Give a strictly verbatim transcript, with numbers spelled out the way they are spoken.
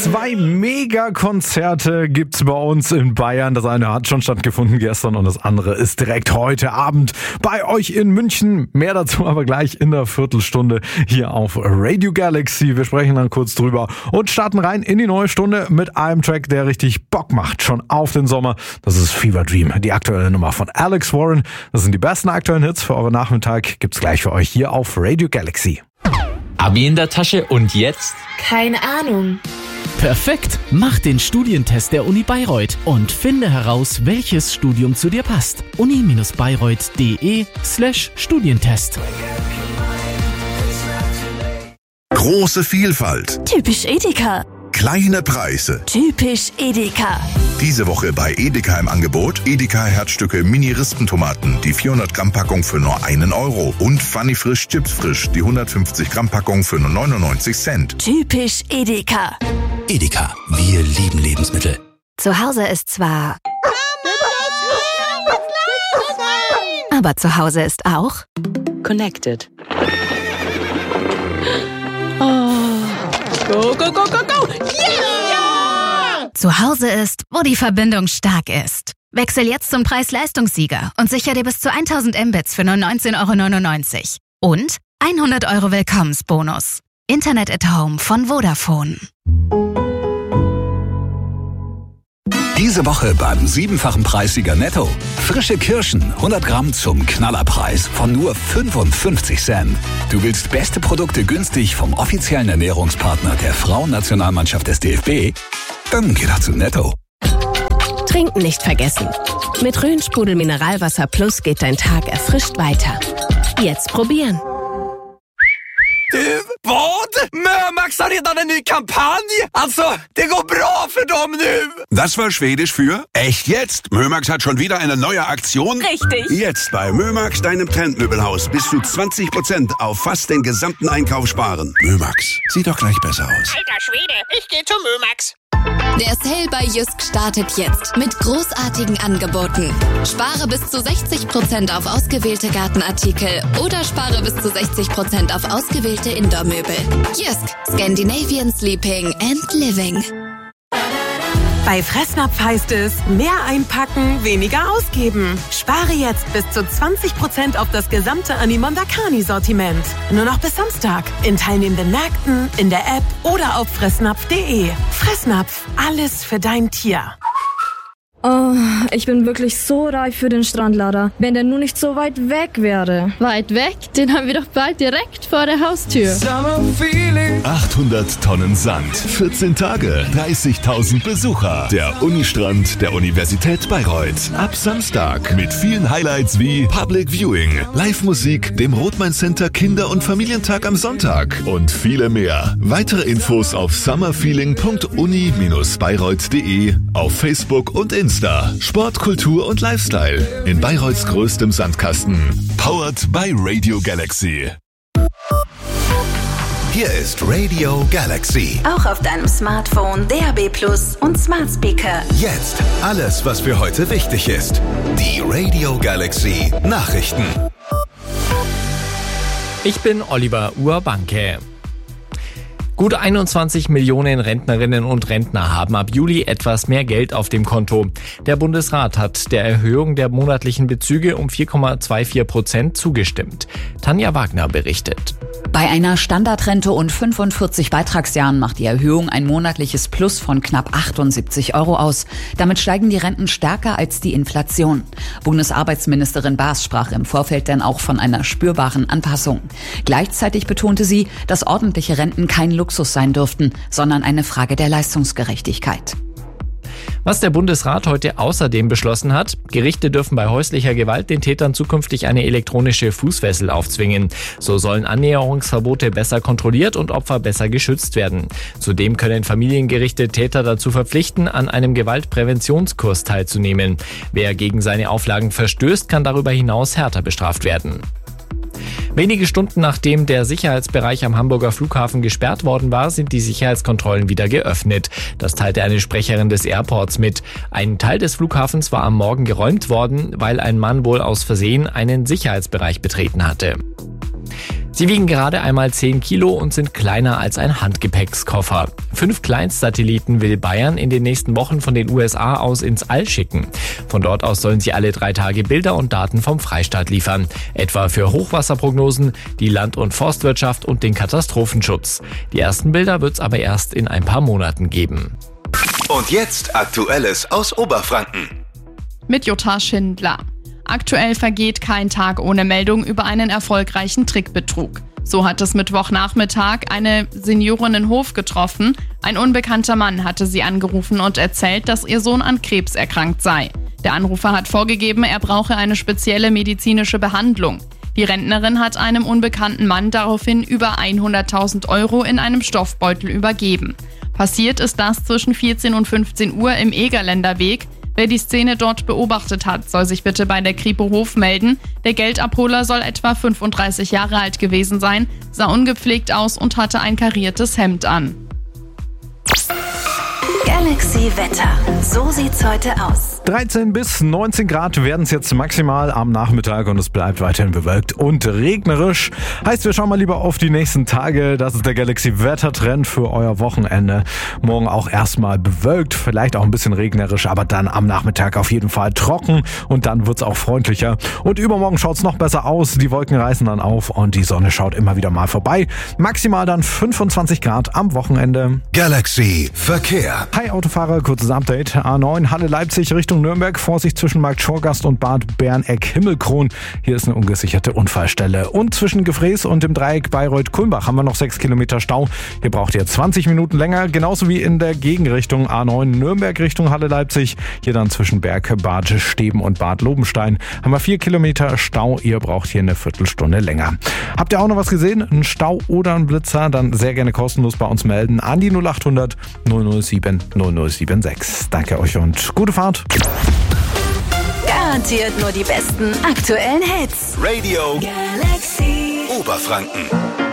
Zwei Megakonzerte gibt's bei uns in Bayern. Das eine hat schon stattgefunden gestern und das andere ist direkt heute Abend bei euch in München. Mehr dazu aber gleich in der Viertelstunde hier auf Radio Galaxy. Wir sprechen dann kurz drüber und starten rein in die neue Stunde mit einem Track, der richtig Bock macht, schon auf den Sommer. Das ist Fever Dream, die aktuelle Nummer von Alex Warren. Das sind die besten aktuellen Hits für euren Nachmittag. Gibt's gleich für euch hier auf Radio Galaxy. Abi in der Tasche und jetzt? Keine Ahnung. Perfekt! Mach den Studientest der Uni Bayreuth und finde heraus, welches Studium zu dir passt. uni-bayreuth.de slash Studientest. Große Vielfalt. Typisch Edeka. Kleine Preise. Typisch Edeka. Diese Woche bei Edeka im Angebot Edeka Herzstücke Mini-Rispentomaten, die vierhundert Gramm Packung für nur einen Euro und Funny Frisch Chips Frisch, die hundertfünfzig Gramm Packung für nur neunundneunzig Cent. Typisch Edeka. Edeka, wir lieben Lebensmittel. Zu Hause ist zwar... Aber zu Hause ist auch... Connected. Oh. Go, go, go, go, go! Yeah! Zu Hause ist, wo die Verbindung stark ist. Wechsel jetzt zum Preis-Leistungssieger und sicher dir bis zu tausend Mbits für nur neunzehn Euro neunundneunzig. Und hundert Euro Willkommensbonus. Internet at Home von Vodafone. Diese Woche beim siebenfachen Preissieger Netto. Frische Kirschen, hundert Gramm zum Knallerpreis von nur fünfundfünfzig Cent. Du willst beste Produkte günstig vom offiziellen Ernährungspartner der Frauennationalmannschaft des D F B? Dann geh doch zu Netto. Trinken nicht vergessen. Mit Rhön-Sprudel Mineralwasser Plus geht dein Tag erfrischt weiter. Jetzt probieren. Du, vad? Mömax har redan en ny kampanj! Alltså, det går bra för dem nu! Das war Schwedisch für echt jetzt. Mömax hat schon wieder eine neue Aktion. Richtig. Jetzt bei Mömax, deinem Trendmöbelhaus, bis zu zwanzig Prozent auf fast den gesamten Einkauf sparen. Mömax, sieht doch gleich besser aus. Alter Schwede, ich geh zu Mömax. Der Sale bei Jysk startet jetzt mit großartigen Angeboten. Spare bis zu sechzig Prozent auf ausgewählte Gartenartikel oder spare bis zu sechzig Prozent auf ausgewählte Indoor-Möbel. Jysk, Scandinavian Sleeping and Living. Bei Fressnapf heißt es, mehr einpacken, weniger ausgeben. Spare jetzt bis zu zwanzig Prozent auf das gesamte Animondakani-Sortiment. Nur noch bis Samstag. In teilnehmenden Märkten, in der App oder auf fressnapf punkt de. Fressnapf, alles für dein Tier. Oh, ich bin wirklich so reif für den Strandlader. Wenn der nur nicht so weit weg wäre. Weit weg? Den haben wir doch bald direkt vor der Haustür. achthundert Tonnen Sand, vierzehn Tage, dreißigtausend Besucher. Der Unistrand der Universität Bayreuth. Ab Samstag mit vielen Highlights wie Public Viewing, Live-Musik, dem Rothmann Center Kinder- und Familientag am Sonntag und viele mehr. Weitere Infos auf summerfeeling punkt uni bindestrich bayreuth punkt de, auf Facebook und Instagram. Sport, Kultur und Lifestyle in Bayreuths größtem Sandkasten. Powered by Radio Galaxy. Hier ist Radio Galaxy. Auch auf deinem Smartphone, D A B Plus und Smart Speaker. Jetzt alles, was für heute wichtig ist. Die Radio Galaxy Nachrichten. Ich bin Oliver Urbanke. Gut einundzwanzig Millionen Rentnerinnen und Rentner haben ab Juli etwas mehr Geld auf dem Konto. Der Bundesrat hat der Erhöhung der monatlichen Bezüge um vier Komma vierundzwanzig Prozent zugestimmt. Tanja Wagner berichtet. Bei einer Standardrente und fünfundvierzig Beitragsjahren macht die Erhöhung ein monatliches Plus von knapp achtundsiebzig Euro aus. Damit steigen die Renten stärker als die Inflation. Bundesarbeitsministerin Baas sprach im Vorfeld dann auch von einer spürbaren Anpassung. Gleichzeitig betonte sie, dass ordentliche Renten kein Luxus sein dürften, sondern eine Frage der Leistungsgerechtigkeit. Was der Bundesrat heute außerdem beschlossen hat: Gerichte dürfen bei häuslicher Gewalt den Tätern zukünftig eine elektronische Fußfessel aufzwingen. So sollen Annäherungsverbote besser kontrolliert und Opfer besser geschützt werden. Zudem können Familiengerichte Täter dazu verpflichten, an einem Gewaltpräventionskurs teilzunehmen. Wer gegen seine Auflagen verstößt, kann darüber hinaus härter bestraft werden. Wenige Stunden nachdem der Sicherheitsbereich am Hamburger Flughafen gesperrt worden war, sind die Sicherheitskontrollen wieder geöffnet. Das teilte eine Sprecherin des Airports mit. Ein Teil des Flughafens war am Morgen geräumt worden, weil ein Mann wohl aus Versehen einen Sicherheitsbereich betreten hatte. Sie wiegen gerade einmal zehn Kilo und sind kleiner als ein Handgepäckskoffer. Fünf Kleinstsatelliten will Bayern in den nächsten Wochen von den U S A aus ins All schicken. Von dort aus sollen sie alle drei Tage Bilder und Daten vom Freistaat liefern. Etwa für Hochwasserprognosen, die Land- und Forstwirtschaft und den Katastrophenschutz. Die ersten Bilder wird es aber erst in ein paar Monaten geben. Und jetzt Aktuelles aus Oberfranken. Mit Jutta Schindler. Aktuell vergeht kein Tag ohne Meldung über einen erfolgreichen Trickbetrug. So hat es Mittwochnachmittag eine Seniorin in Hof getroffen. Ein unbekannter Mann hatte sie angerufen und erzählt, dass ihr Sohn an Krebs erkrankt sei. Der Anrufer hat vorgegeben, er brauche eine spezielle medizinische Behandlung. Die Rentnerin hat einem unbekannten Mann daraufhin über hunderttausend Euro in einem Stoffbeutel übergeben. Passiert ist das zwischen vierzehn und fünfzehn Uhr im Egerländer Weg. Wer die Szene dort beobachtet hat, soll sich bitte bei der Kripo Hof melden. Der Geldabholer soll etwa fünfunddreißig Jahre alt gewesen sein, sah ungepflegt aus und hatte ein kariertes Hemd an. Galaxy Wetter. So sieht's heute aus. dreizehn bis neunzehn Grad werden es jetzt maximal am Nachmittag und es bleibt weiterhin bewölkt und regnerisch. Heißt, wir schauen mal lieber auf die nächsten Tage. Das ist der Galaxy Wettertrend für euer Wochenende. Morgen auch erstmal bewölkt, vielleicht auch ein bisschen regnerisch, aber dann am Nachmittag auf jeden Fall trocken und dann wird's auch freundlicher. Und übermorgen schaut's noch besser aus. Die Wolken reißen dann auf und die Sonne schaut immer wieder mal vorbei. Maximal dann fünfundzwanzig Grad am Wochenende. Galaxy Verkehr. Hi Autofahrer, kurzes Update. A neun Halle Leipzig Richtung Nürnberg. Vorsicht zwischen Markt Schorgast und Bad Berneck-Himmelkron. Hier ist eine ungesicherte Unfallstelle. Und zwischen Gefrees und dem Dreieck Bayreuth-Kulmbach haben wir noch sechs Kilometer Stau. Hier braucht ihr zwanzig Minuten länger. Genauso wie in der Gegenrichtung A neun Nürnberg Richtung Halle Leipzig. Hier dann zwischen Berg, Bad Steben und Bad Lobenstein haben wir vier Kilometer Stau. Ihr braucht hier eine Viertelstunde länger. Habt ihr auch noch was gesehen? Ein Stau oder ein Blitzer? Dann sehr gerne kostenlos bei uns melden an die null acht hundert null null sieben null null sieben sechs. Danke euch und gute Fahrt. Garantiert nur die besten aktuellen Hits. Radio Galaxy Oberfranken.